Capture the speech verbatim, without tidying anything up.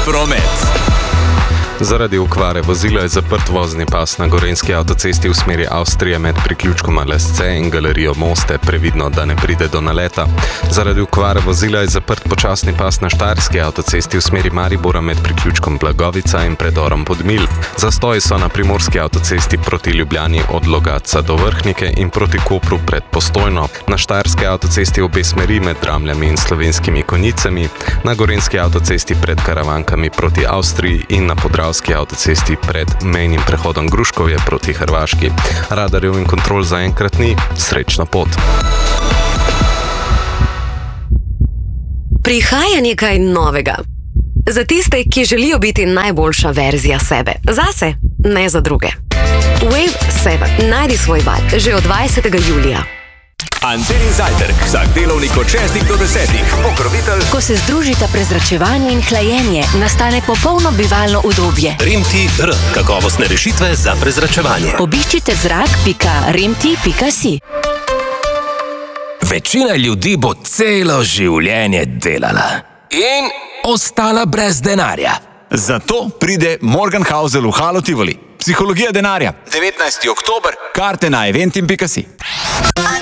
promet. Zaradi okvare vozila je zaprt vozni pas na gorenjski avtocesti v smeri Avstrije med priključkoma Lesce in galerijo Moste, previdno, da ne pride do naleta. Zaradi okvare vozila je zaprt počasni pas na štajerski avtocesti v smeri Maribora med priključkom Blagovica in predorom Podmilj. Zastoji so na primorski avtocesti proti Ljubljani od Logatca do Vrhnike in proti Kopru pred Postojno, na štajerski avtocesti obe smeri med Dramljami in Slovenskimi Konjicami, na gorenjski avtocesti pred Karavankami proti Avstriji in na Podravski avtocesti pred mejnim prehodom Gruškovje proti Hrvaški. Radarjev in kontrol zaenkrat ni. Srečno pot. Prihaja nekaj novega. Za tiste, ki želijo biti najboljša verzija sebe. Zase, ne za druge. Wave sedem. Najdi svoj val. Že od dvajsetega julija. Antenin zajtrk. Vsak delovnik od šestih do desetih. Pokrovitelj. Ko se združita prezračevanje in hlajenje, nastane popolno bivalno udobje. Rimti R. Kakovostne rešitve za prezračevanje. Obiščite zrak pika rimti pika si. Večina ljudi bo celo življenje delala in ostala brez denarja. Zato pride Morgenhausel v Halo Tivoli. Psihologija denarja. devetnajsti oktober. Karte na eventim pika si.